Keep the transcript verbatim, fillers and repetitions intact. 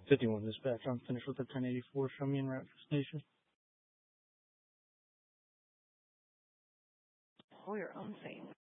fifty-one dispatch. I'm finished with the ten eighty-four. Show me en route for station. Pull your own thing.